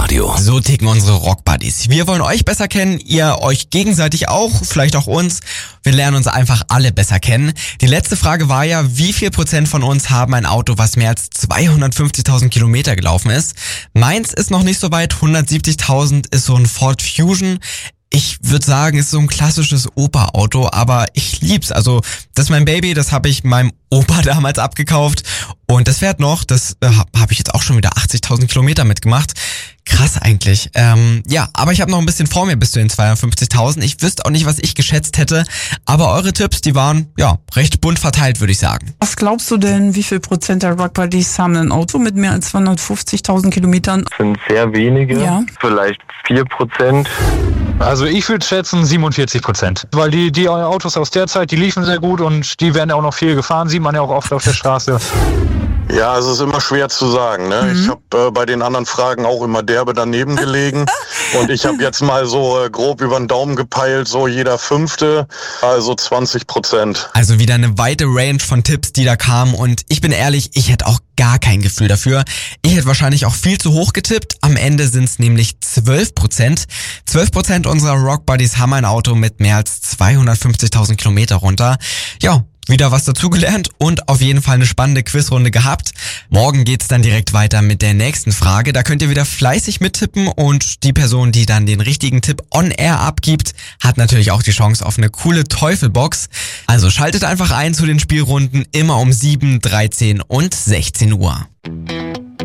Radio. So ticken unsere Rockbuddies. Wir wollen euch besser kennen, ihr euch gegenseitig auch, vielleicht auch uns. Wir lernen uns einfach alle besser kennen. Die letzte Frage war ja, wie viel Prozent von uns haben ein Auto, was mehr als 250.000 Kilometer gelaufen ist? Meins ist noch nicht so weit, 170.000 ist so ein Ford Fusion. Ich würde sagen, es ist so ein klassisches Opa-Auto, aber ich lieb's. Also, das ist mein Baby, das habe ich meinem Opa damals abgekauft und das fährt noch, das habe ich jetzt auch schon wieder 80.000 Kilometer mitgemacht. Krass eigentlich. Ja, aber ich habe noch ein bisschen vor mir bis zu den 52.000. Ich wüsste auch nicht, was ich geschätzt hätte, aber eure Tipps, die waren ja recht bunt verteilt, würde ich sagen. Was glaubst du denn, wie viel Prozent der Rockbuddies haben ein Auto mit mehr als 250.000 Kilometern? Das sind sehr wenige, Ja. vielleicht 4%. Also ich würde schätzen 47%, weil die Autos aus der Zeit, die liefen sehr gut und die werden auch noch viel gefahren, sieht man ja auch oft auf der Straße. Ja, also es ist immer schwer zu sagen. Ne? Ich habe bei den anderen Fragen auch immer derbe daneben gelegen. Und ich habe jetzt mal so grob über den Daumen gepeilt, so jeder Fünfte, also 20%. Also wieder eine weite Range von Tipps, die da kamen und ich bin ehrlich, ich hätte auch gar kein Gefühl dafür. Ich hätte wahrscheinlich auch viel zu hoch getippt. Am Ende sind es nämlich 12%. 12% unserer Rockbuddies haben ein Auto mit mehr als 250.000 Kilometer runter. Ja, wieder was dazugelernt und auf jeden Fall eine spannende Quizrunde gehabt. Morgen geht's dann direkt weiter mit der nächsten Frage. Da könnt ihr wieder fleißig mittippen und die Person, die dann den richtigen Tipp on air abgibt, hat natürlich auch die Chance auf eine coole Teufelbox. Also schaltet einfach ein zu den Spielrunden immer um 7, 13 und 16 Uhr.